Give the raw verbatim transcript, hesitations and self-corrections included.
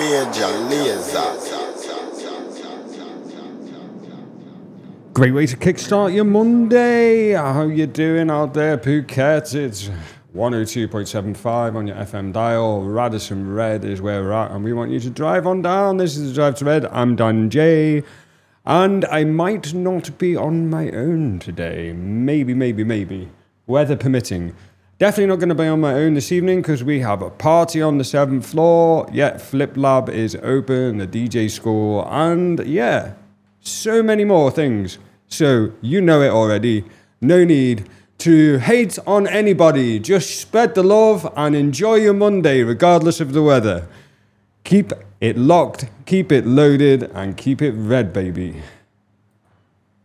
Major Lazer. Great way to kickstart your Monday. How you doing out there, Phuket? It's one oh two point seven five on your F M dial. Radisson Red is where we're at, and we want you to drive on down. This is the Drive to Red. I'm Dan J, and I might not be on my own today. Maybe, maybe, maybe. Weather permitting. Definitely not going to be on my own this evening because we have a party on the seventh floor. Yeah, Flip Lab is open, the D J school, and yeah, so many more things. So you know it already. No need to hate on anybody. Just spread the love and enjoy your Monday regardless of the weather. Keep it locked, keep it loaded, and keep it red, baby.